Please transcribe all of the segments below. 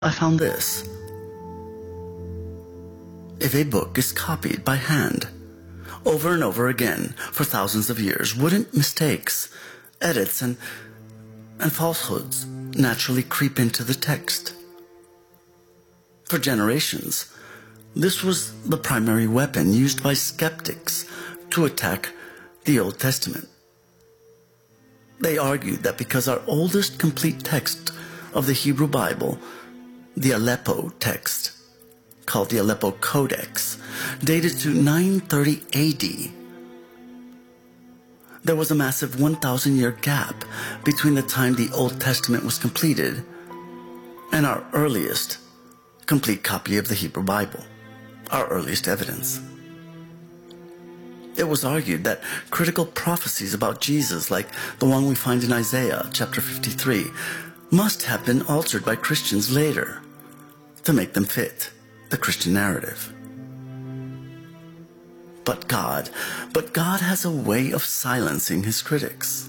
I found this. If a book is copied by hand over and over again for thousands of years, wouldn't mistakes, edits, and falsehoods naturally creep into the text? For generations, this was the primary weapon used by skeptics to attack the Old Testament. They argued that because our oldest complete text of the Hebrew Bible, the Aleppo text, called the Aleppo Codex, dated to 930 AD, there was a massive 1,000-year gap between the time the Old Testament was completed and our earliest complete copy of the Hebrew Bible, our earliest evidence. It was argued that critical prophecies about Jesus, like the one we find in Isaiah chapter 53, must have been altered by Christians later to make them fit the Christian narrative. But God has a way of silencing his critics.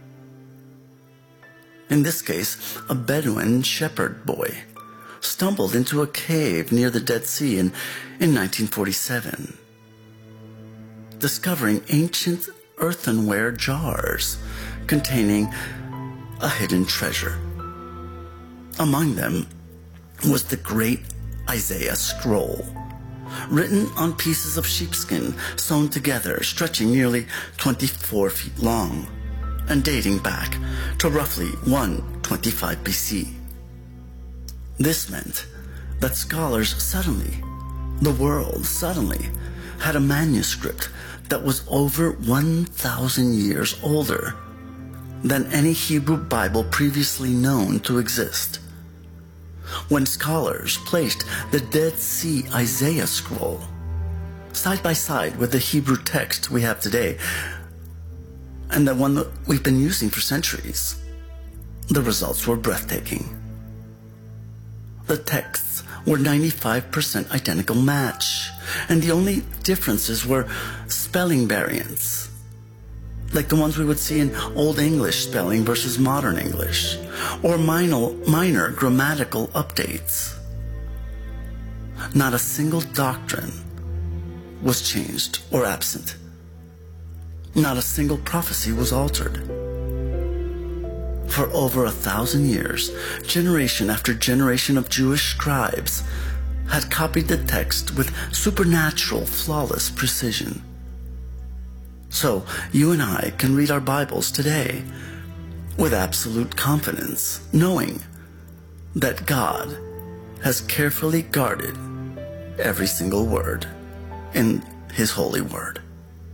In this case, a Bedouin shepherd boy stumbled into a cave near the Dead Sea in 1947, discovering ancient earthenware jars containing a hidden treasure. Among them was the great Isaiah scroll, written on pieces of sheepskin sewn together, stretching nearly 24 feet long and dating back to roughly 125 BC. This meant that scholars the world suddenly had a manuscript that was over 1,000 years older than any Hebrew Bible previously known to exist. When scholars placed the Dead Sea Isaiah scroll side by side with the Hebrew text we have today, and the one that we've been using for centuries, the results were breathtaking. The texts were 95% identical match, and the only differences were spelling variants, like the ones we would see in Old English spelling versus Modern English, or minor grammatical updates. Not a single doctrine was changed or absent. Not a single prophecy was altered. For over 1,000 years, generation after generation of Jewish scribes had copied the text with supernatural, flawless precision. So you and I can read our Bibles today with absolute confidence, knowing that God has carefully guarded every single word in His holy word.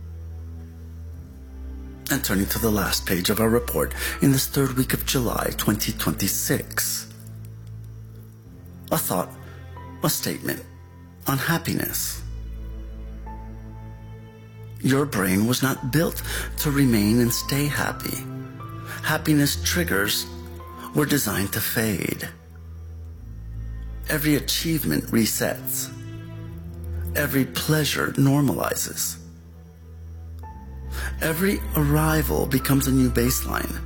And turning to the last page of our report in this third week of July 2026, a thought, a statement on happiness. Your brain was not built to remain and stay happy. Happiness triggers were designed to fade. Every achievement resets. Every pleasure normalizes. Every arrival becomes a new baseline.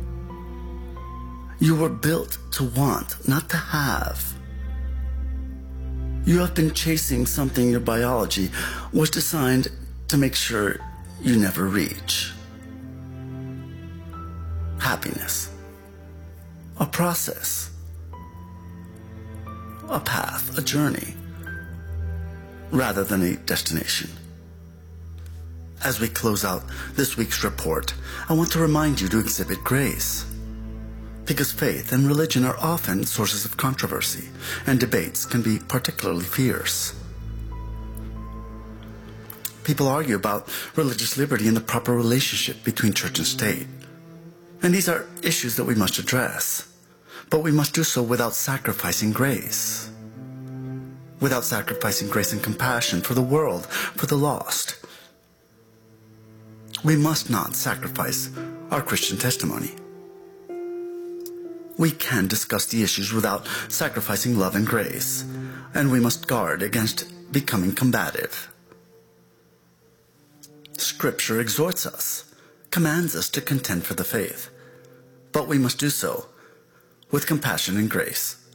You were built to want, not to have. You have been chasing something your biology was designed to make sure you never reach. Happiness. A process. A path, a journey, rather than a destination. As we close out this week's report, I want to remind you to exhibit grace, because faith and religion are often sources of controversy, and debates can be particularly fierce. People argue about religious liberty and the proper relationship between church and state. And these are issues that we must address, but we must do so without sacrificing grace. Without sacrificing grace and compassion for the world, for the lost. We must not sacrifice our Christian testimony. We can discuss the issues without sacrificing love and grace, and we must guard against becoming combative. Scripture exhorts us, commands us to contend for the faith, but we must do so with compassion and grace.